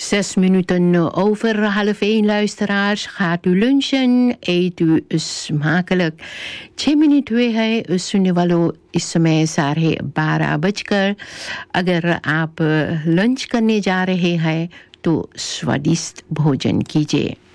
6 minuten over 12:30, luisteraars. Gaat u lunchen? Eet u smakelijk. 6 minuten हुए हैं सुनने वालों इस समय 12:30 बजकर. अगर आप लंच करने जा रहे हैं तो स्वादिष्ट भोजन कीजिए.